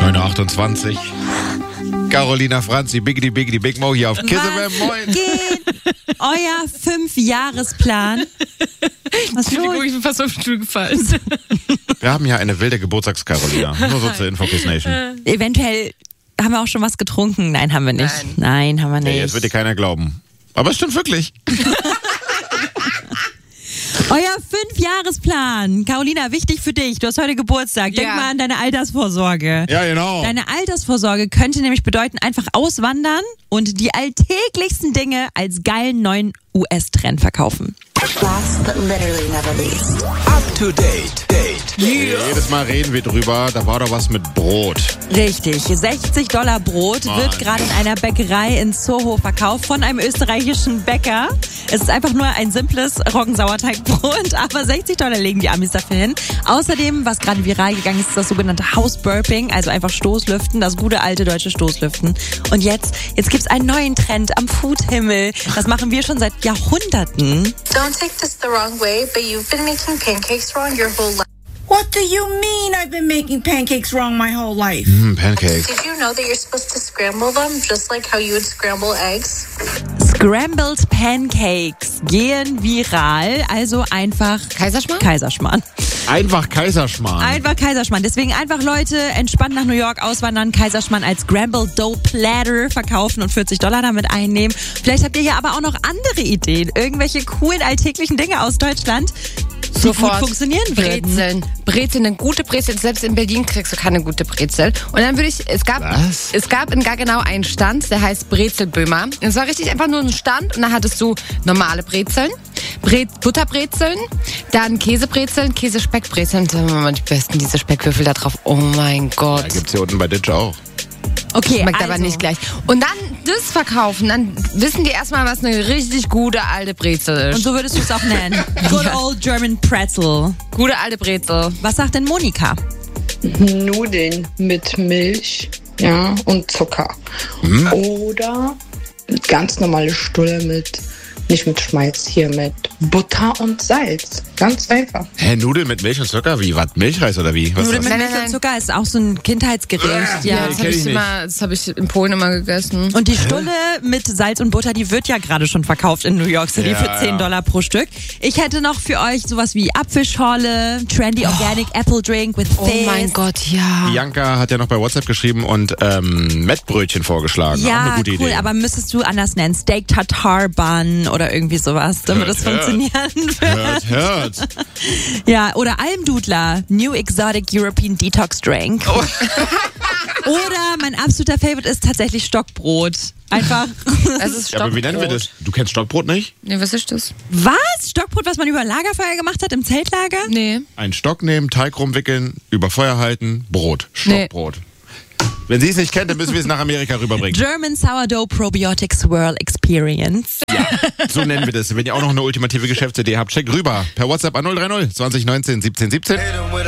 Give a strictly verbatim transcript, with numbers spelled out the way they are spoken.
neun Uhr achtundzwanzig. Carolina Franzi, Biggity Biggity Big Mo hier auf Kiss F M. Moin. Geht euer Fünfjahresplan? Was ist los? Ich bin fast auf den Stuhl gefallen. Wir haben ja eine wilde Geburtstags-Carolina. Nur so zur Info, Kiss Nation. Eventuell haben wir auch schon was getrunken. Nein, haben wir nicht. Nein, Nein haben wir nicht. Ja, jetzt wird dir keiner glauben. Aber es stimmt wirklich. Euer Fünfjahresplan. Carolina, wichtig für dich. Du hast heute Geburtstag. Denk Ja. mal an deine Altersvorsorge. Ja, genau. Deine Altersvorsorge könnte nämlich bedeuten, einfach auswandern und die alltäglichsten Dinge als geilen neuen U S-Trend verkaufen. Last but literally never least. Up to date. Date. Jedes Mal reden wir drüber, da war doch was mit Brot. Richtig. sechzig Dollar Brot Mann. wird gerade in einer Bäckerei in Soho verkauft von einem österreichischen Bäcker. Es ist einfach nur ein simples Roggensauerteigbrot, aber sechzig Dollar legen die Amis dafür hin. Außerdem, was gerade viral gegangen ist, ist das sogenannte House-Burping, also einfach Stoßlüften, das gute alte deutsche Stoßlüften. Und jetzt, jetzt gibt's einen neuen Trend am Foodhimmel. Das machen wir schon seit Jahrhunderten. Don't take this the wrong way, but you've been making pancakes wrong your whole life. What do you mean I've been making pancakes wrong my whole life? Mm, Pancakes. Did you know that you're supposed to scramble them just like how you would scramble eggs? Scrambled Pancakes gehen viral, also einfach Kaiserschmarrn? Kaiserschmarrn. Einfach Kaiserschmarrn. Einfach Kaiserschmarrn. Deswegen einfach Leute entspannt nach New York auswandern, Kaiserschmarrn als Scrambled Dough Platter verkaufen und vierzig Dollar damit einnehmen. Vielleicht habt ihr ja aber auch noch andere Ideen, irgendwelche coolen alltäglichen Dinge aus Deutschland, die Sofort gut funktionieren würden. Brezeln. Brezeln, eine gute Brezel. Selbst in Berlin kriegst du keine gute Brezel. Und dann würde ich, es gab, Was? es gab in Gaggenau einen Stand, der heißt Brezelböhmer. Es war richtig einfach nur ein Stand und da hattest du normale Brezeln, Bre Butterbrezeln, dann Käsebrezeln, Käsespeckbrezeln. Das waren immer die besten, diese Speckwürfel da drauf. Oh mein Gott. Ja, gibt's hier unten bei Ditch auch. Okay, Schmeckt also, aber nicht gleich. Und dann das verkaufen, dann wissen die erstmal, was eine richtig gute alte Brezel Und ist. so würdest du es auch nennen. Good old German Pretzel. Gute alte Brezel. Was sagt denn Monika? Nudeln mit Milch, ja, und Zucker. Oder ganz normale Stulle mit, nicht mit Schmalz, hier mit Butter und Salz. Ganz einfach. Hä, Nudeln mit Milch und Zucker? Wie, was? Milchreis oder wie? Was Nudeln ist mit das? Nein, Milch nein, und nein. Zucker ist auch so ein Kindheitsgericht. Ja, Ja. das kenn habe ich ich, nicht. immer- das hab ich in Polen immer gegessen. Und die Stulle mit Salz und Butter, die wird ja gerade schon verkauft in New York City Ja, für zehn ja. Dollar pro Stück. Ich hätte noch für euch sowas wie Apfelschorle, Trendy Organic Apple Drink with Oh Fizz. mein Gott, ja. Bianca hat ja noch bei WhatsApp geschrieben und ähm, Mettbrötchen vorgeschlagen. Auch Ja, eine gute cool, Idee. aber müsstest du anders nennen. Steak Tartar Bun oder irgendwie sowas, damit Hört, das hört. funktionieren wird. Hört, hört. Ja, oder Almdudler, New Exotic European Detox Drink. Oh. Oder mein absoluter Favorite ist tatsächlich Stockbrot. Einfach. Das ist Ja, aber wie nennen wir das? Du kennst Stockbrot nicht? Nee, was ist das? Was? Stockbrot, was man über Lagerfeuer gemacht hat im Zeltlager? Nee. Einen Stock nehmen, Teig rumwickeln, über Feuer halten, Brot. Stockbrot. Wenn sie es nicht kennt, dann müssen wir es nach Amerika rüberbringen. German Sourdough Probiotic Swirl Experience. So nennen wir das. Wenn ihr auch noch eine ultimative Geschäftsidee habt, checkt rüber. Per WhatsApp an null drei null zwanzig neunzehn siebzehn siebzehn.